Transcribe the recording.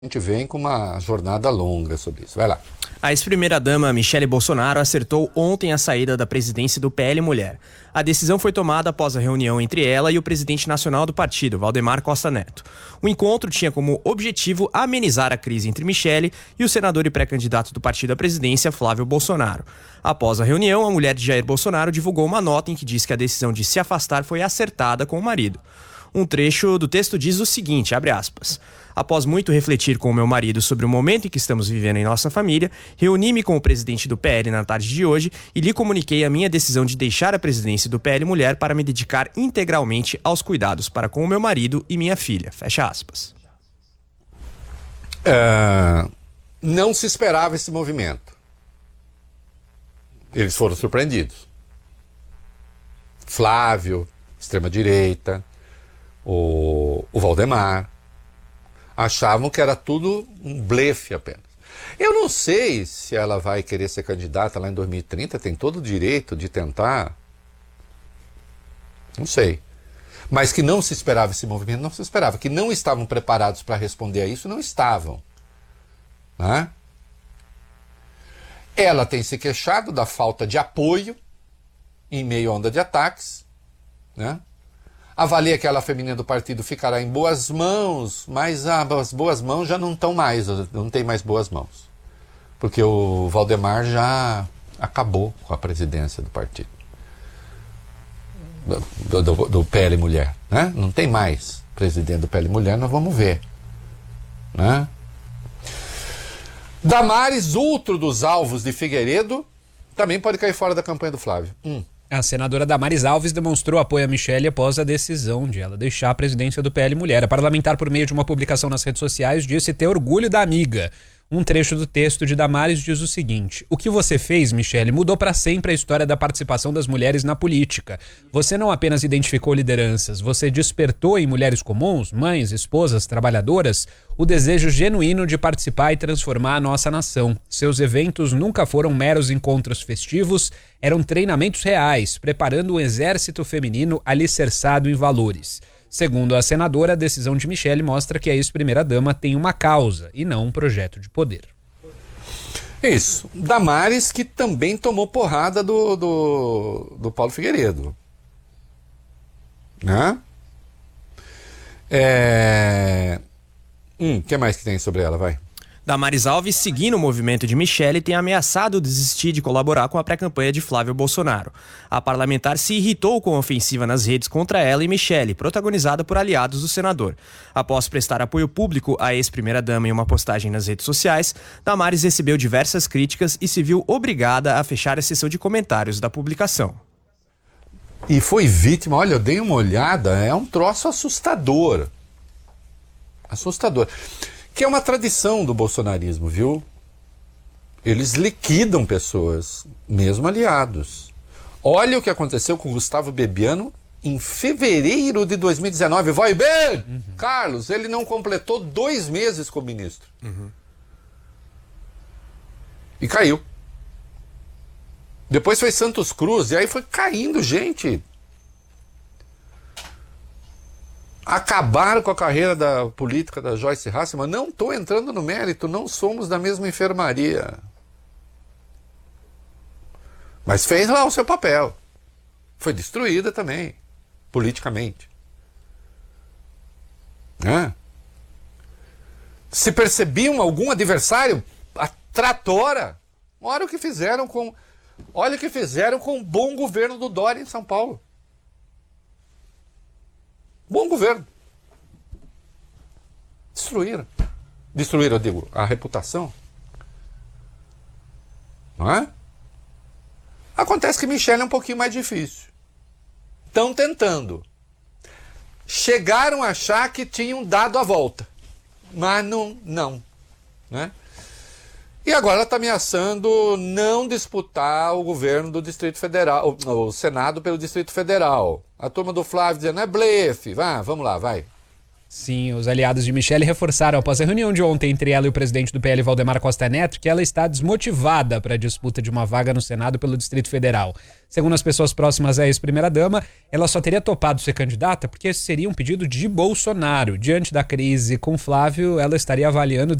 A gente vem com uma jornada longa sobre isso. Vai lá. A ex-primeira-dama Michele Bolsonaro acertou ontem a saída da presidência do PL Mulher. A decisão foi tomada após a reunião entre ela e o presidente nacional do partido, Valdemar Costa Neto. O encontro tinha como objetivo amenizar a crise entre Michele e o senador e pré-candidato do partido à presidência, Flávio Bolsonaro. Após a reunião, a mulher de Jair Bolsonaro divulgou uma nota em que diz que a decisão de se afastar foi acertada com o marido. Um trecho do texto diz o seguinte, abre aspas: após muito refletir com o meu marido sobre o momento em que estamos vivendo em nossa família, reuni-me com o presidente do PL na tarde de hoje e lhe comuniquei a minha decisão de deixar a presidência do PL Mulher para me dedicar integralmente aos cuidados para com o meu marido e minha filha. Fecha aspas. Não se esperava esse movimento. Eles foram surpreendidos. Flávio, extrema-direita, o Valdemar, achavam que era tudo um blefe apenas. Eu não sei se ela vai querer ser candidata lá em 2030, tem todo o direito de tentar. Não sei. Mas que não se esperava esse movimento, não se esperava. Que não estavam preparados para responder a isso, não estavam. Né? Ela tem se queixado da falta de apoio em meio à onda de ataques, né? Avalia que ela feminina do partido ficará em boas mãos, mas as boas mãos já não estão mais, não tem mais boas mãos. Porque o Valdemar já acabou com a presidência do partido. Do PL Mulher, né? Não tem mais presidente do PL Mulher, nós vamos ver. Né? Damares, outro dos alvos de Figueiredo, também pode cair fora da campanha do Flávio. A senadora Damares Alves demonstrou apoio a Michele após a decisão de ela deixar a presidência do PL Mulher. A parlamentar, por meio de uma publicação nas redes sociais, disse ter orgulho da amiga. Um trecho do texto de Damares diz o seguinte: o que você fez, Michele, mudou para sempre a história da participação das mulheres na política. Você não apenas identificou lideranças, você despertou em mulheres comuns, mães, esposas, trabalhadoras, o desejo genuíno de participar e transformar a nossa nação. Seus eventos nunca foram meros encontros festivos, eram treinamentos reais, preparando um exército feminino alicerçado em valores. Segundo a senadora, a decisão de Michele mostra que a ex-primeira-dama tem uma causa e não um projeto de poder. Isso. Damares, que também tomou porrada do Paulo Figueiredo. Né? Que mais que tem sobre ela? Vai. Damares Alves, seguindo o movimento de Michele, tem ameaçado desistir de colaborar com a pré-campanha de Flávio Bolsonaro. A parlamentar se irritou com a ofensiva nas redes contra ela e Michele, protagonizada por aliados do senador. Após prestar apoio público à ex-primeira-dama em uma postagem nas redes sociais, Damares recebeu diversas críticas e se viu obrigada a fechar a sessão de comentários da publicação. E foi vítima, olha, eu dei uma olhada, é um troço assustador. Assustador. Que é uma tradição do bolsonarismo, viu? Eles liquidam pessoas, mesmo aliados. Olha o que aconteceu com Gustavo Bebiano em fevereiro de 2019. Vai bem! Carlos, ele não completou 2 meses como ministro. E caiu. Depois foi Santos Cruz, e aí foi caindo gente. Acabaram com a carreira da política da Joyce Hasselmann. Não estou entrando no mérito, não somos da mesma enfermaria. Mas fez lá o seu papel. Foi destruída também, politicamente. Se percebiam algum adversário, a tratora. Olha o que fizeram com o bom governo do Dória em São Paulo. Bom governo. Destruíram. Destruíram, eu digo, a reputação. Não é? Acontece que Michele é um pouquinho mais difícil. Estão tentando. Chegaram a achar que tinham dado a volta. Mas não. Né? E agora ela está ameaçando não disputar o governo do Distrito Federal, o Senado pelo Distrito Federal. A turma do Flávio dizendo, é blefe, vamos lá, vai. Sim, os aliados de Michele reforçaram após a reunião de ontem entre ela e o presidente do PL, Valdemar Costa Neto, que ela está desmotivada para a disputa de uma vaga no Senado pelo Distrito Federal. Segundo as pessoas próximas à ex-primeira-dama, ela só teria topado ser candidata porque esse seria um pedido de Bolsonaro. Diante da crise com Flávio, ela estaria avaliando